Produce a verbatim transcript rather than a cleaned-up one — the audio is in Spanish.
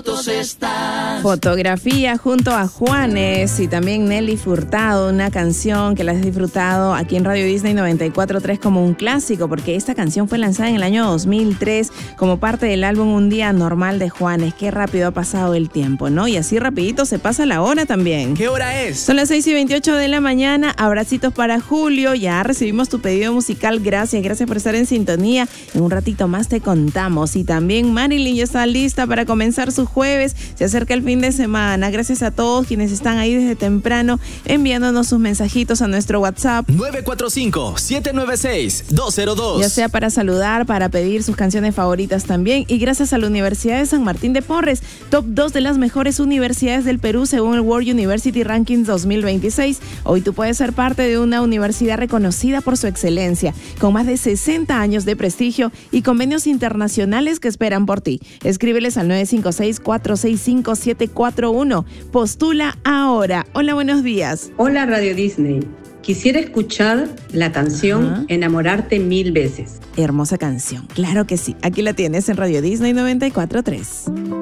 fotos estás. Fotografía junto a Juanes y también Nelly Furtado, una canción que la has disfrutado aquí en Radio Disney noventa y cuatro punto tres como un clásico, porque esta canción fue lanzada en el año dos mil tres como parte del álbum Un Día Normal de Juanes. Qué rápido ha pasado el tiempo, ¿no? Y así rapidito se pasa la hora también. ¿Qué hora es? Son las seis y veintiocho de la mañana. Abracitos para Julio. Ya recibimos tu pedido musical. Gracias, gracias por estar en sintonía. En un ratito más te contamos. Y también Marilyn ya está lista para comenzar su jueves. Se acerca el fin de semana. Gracias a todos quienes están ahí desde temprano enviándonos sus mensajitos a nuestro WhatsApp nueve cuatro cinco, siete nueve seis, dos cero dos. Ya sea para saludar, para pedir sus canciones favoritas también. Y gracias a la Universidad de San Martín de Porres, top dos de las mejores universidades del Perú según el World University Rankings dos mil veintiséis. Hoy tú puedes ser parte de una universidad reconocida por su excelencia, con más de sesenta años de prestigio y convenios internacionales que esperan por ti. Escríbeles al nueve cinco seis, cuatro seis cinco, siete cuatro uno. Postula ahora. Hola, buenos días. Hola, Radio Disney. Quisiera escuchar la canción Ajá. Enamorarte mil veces. Hermosa canción, claro que sí. Aquí la tienes en Radio Disney noventa y cuatro punto tres.